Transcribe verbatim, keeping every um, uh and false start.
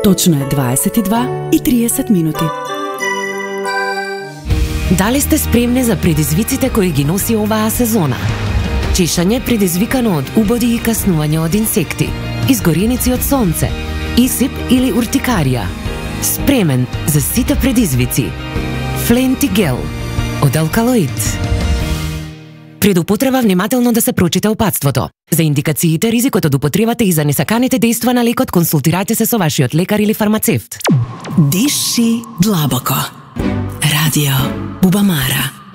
Точно е дваесет и два и триесет минути. Дали сте спремни за предизвиците кои ги носи оваа сезона? Чешање предизвикано од убоди и каснување од инсекти, изгореници од сонце, исип или уртикарија. Спремен за сите предизвици. Фленти гел од алкалоид. Пред употреба внимателно да се прочита опатството. За индикациите, ризикот од употребата и за несаканите дејства на лекот, консултирајте се со вашиот лекар или фармацевт. Диши длабоко. Радио Бубамара.